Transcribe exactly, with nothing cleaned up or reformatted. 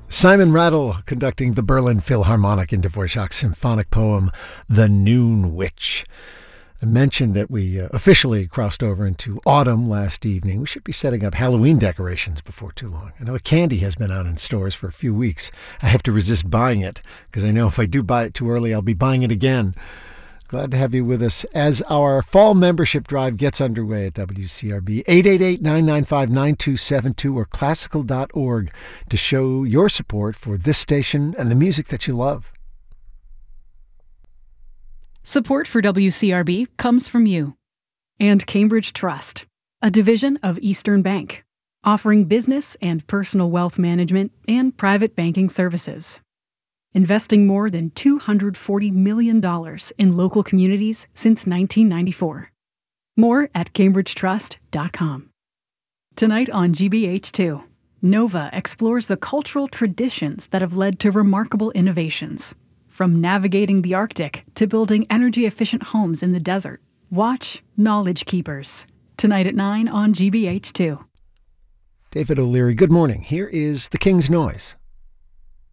Simon Rattle conducting the Berlin Philharmonic in Dvorak's symphonic poem, The Noon Witch. I mentioned that we uh, officially crossed over into autumn last evening. We should be setting up Halloween decorations before too long. I know candy has been out in stores for a few weeks. I have to resist buying it because I know if I do buy it too early, I'll be buying it again. Glad to have you with us as our fall membership drive gets underway at W C R B. eight eight eight, nine nine five, nine two seven two or classical dot org to show your support for this station and the music that you love. Support for W C R B comes from you and Cambridge Trust, a division of Eastern Bank, offering business and personal wealth management and private banking services. Investing more than two hundred forty million dollars in local communities since nineteen ninety-four. More at cambridge trust dot com. Tonight on G B H two, Nova explores the cultural traditions that have led to remarkable innovations. From navigating the Arctic to building energy-efficient homes in the desert. Watch Knowledge Keepers. Tonight at nine on G B H two. David O'Leary, good morning. Here is The King's Noise.